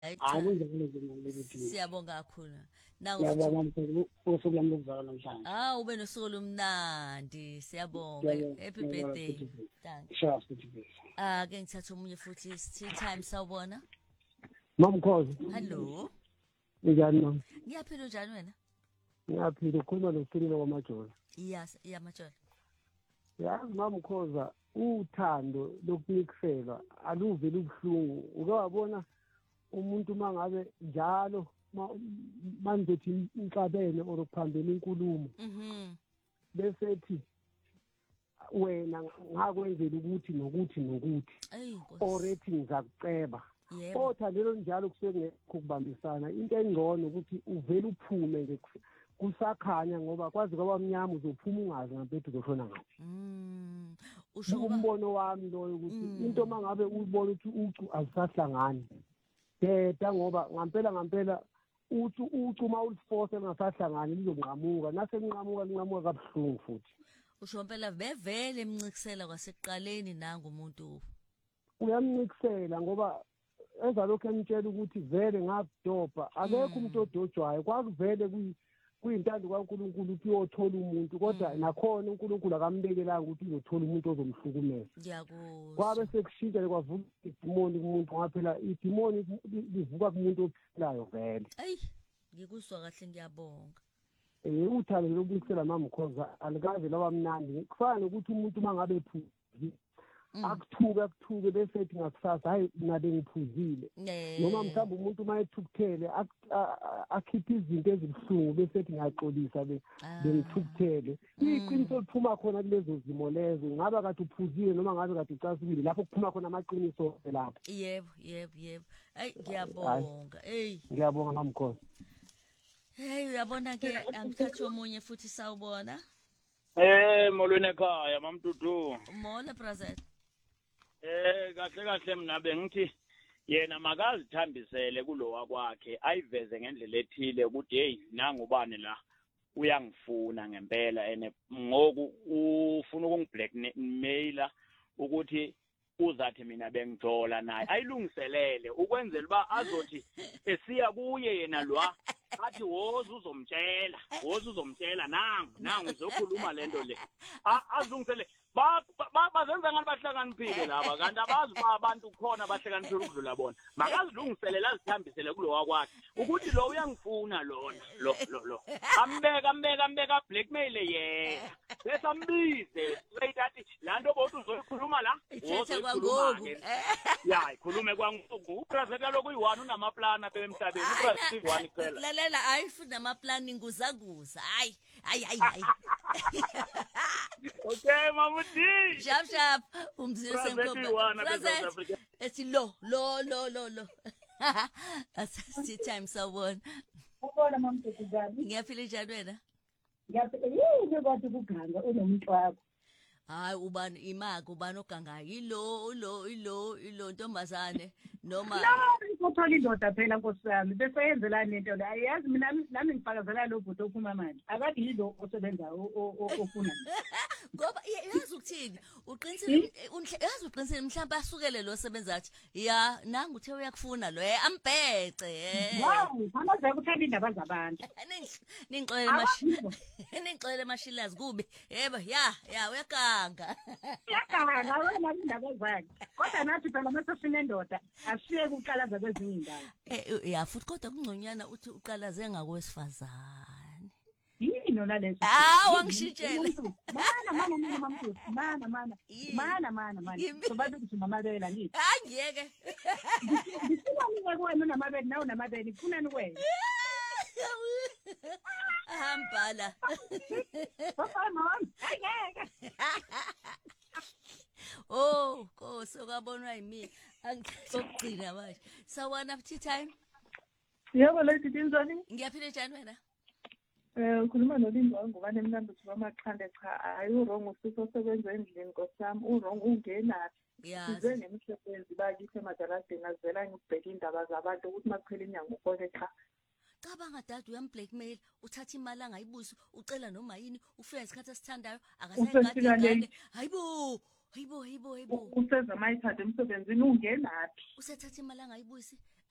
Hayi hayi cha. kunjalo nje ukuthi Siyabonga kakhulu. Nangu futhi ngiyabonga mkhulu usuku lami lokuzalwa namhlanje. ube nosuku lumnandi. Siyabonga. Happy Ngiyabonga birthday. futhi Thank. sure futhi bese. Ake ngithatha omunye futhi tea time sawubona. Mamkhozi Hello. njani mama? Ngiyaphila njani wena? Ngiyaphila ukhuluma noSiphilile kwaMajola. Yes, iyamatshola. Yazi mamkhoza uthando lokunikisela aluveli ubuhlungu. Uke wabona umuntu mangabe njalo manzothi inhlabene orokuphambela inkulumo bese ethi wena ngakwenzela ukuthi nokuthi nokuthi orethi ngizakuceba othandelo njalo kusuke ngekho kubambisana into engcono ukuthi uvele uphume nje kusakhanya ngoba kwazi kwabamnyama uzophuma ungazi ngempela uzoshona ngaphi. Usho umbono wami loyo ukuthi into mangabe uyibona ukuthi ucu azisahlangani deda ngoba ngampela uthi ucuma uliforce engasahlangani lizonqamuka nase linqamuka kabuhlungu futhi. Usho phela vevele emncikisela kwasekuqaleni nanga umuntu uyamncikisela ngoba ezalokho emtshela ukuthi vele ngakudobha akekho umuntu odojwayo kwakuvele kuyintando kaNkulunkulu ukuthi uyothola umuntu kodwa nakhona uNkulunkulu akambekelanga ukuthi uzothola umuntu ozomhlukumeza. Ngiyakuzwa. Kwabe sekushintsha kwavuka idimoni kumuntu ngaphela idimoni livuka kumuntu ophilayo vele. Ngikuzwa kahle ngiyabonga. Uthando lokubuyisela mamkhoza alikaze laba mnandi kufana nokuthi umuntu mangabe ephuzi akuthuke bese ethi ngakusasa hayi ngabe ngiphuzile noma mhlawumbe umuntu mayethukuthele akhipha izinto ezibuhlungu bese ethi ngiyaxolisa bengithukuthele iqiniso liphuma khona kulezo zimo lezo ngaba kade uphuzile noma ngabe kade ucasukile lapho kuphuma khona amaqiniso lapho. Yebo. Ngiyabonga. Ngiyabonga mamkhoza. Uyabona ke angithatha omunye futhi sawubona. Molweni ekhaya mamdudu. Mona brother. Kahle mina bengithi yena makazithambisele kulowa kwakhe ayiveze ngendlela ethile ukuthi hey nangubani la uyangifuna ngempela ene ngoku ufuna ukungiblackmaila ukuthi uzathi mina bengithola naye ayilungiselele ukwenzela uba azothi esiya kuye yena lwa athi woza uzomtshela nangu uzokhuluma lento le azungisele bazenza ngani bahlakaniphile laba kanti abazi ba abantu khona bahlakaniphile ukudlula bona makazilungiselela azithambisele kulowa kwakhe ukuthi lo uyangifuna lona lo ambeka blackmail yena bese ambize straight athi lanto bothi uzoyikhuluma la kwangoku ikhulume kwangoku upresident lokhu uyi1 unamaplana apha emhlabeni upresident uyi1 kuphela lalela ayifuna namaplani nguzaguza hayi okay mamuthi sharp umzilo senkoba ethi lo asithi time sawubona ubona mamdukuzana ngiyaphila njani wena ngiyaphila kodwa ukuganga unomuntu wakho hayi ubani imaka ubani ogangayo ilo ntombazane noma uthola indoda phela nkosi yami bese yenzelani into le ayazi mina nami ngifakazela lo bhuti ophuma manje akade yilo osebenza ofuna ngoba yazi ukuthini uqinisile mhlawumbe asukele lo sebenza athi ya nangu uthe uyakufuna lo ambhece wow amaze kuthanda indaba zabantu ningixolele mashilazi kubi yebo ya uyaganga wena indaba zakhe kodwa nathi phela mase sinendoda asiye kuqalaza kwezinye indawo ya futhi kodwa kungconyana uthi uqalaze ngakowesifazane yini naleso wangishitshela mana sobathi ukuthi mamabela ngithi ngiyeke ngifuna kuwena unamabele nawe unamabele kufunani kuwena ahambala sokabonwa yimi angizokugcina manje sawona tea time yebo lady Dinzoni ngiyaphila njani wena ukhuluma noLindo wangubane mnandi uthi mamaxhande cha hayi urong usifo osebenza endlini nkosami urong ungenaphi size nemisebenzi bakithi emajaladeni azela ngibheka indaba zabantu ukuthi makuphela inyanga ukhole cha cabanga dad uyamblackmail uthatha imali angayibusi ucela noma yini ufika isikhathi esithandayo akasayingadi hayibo useza mayithatha emsebenzini ungenaphi usethatha imali angayibusi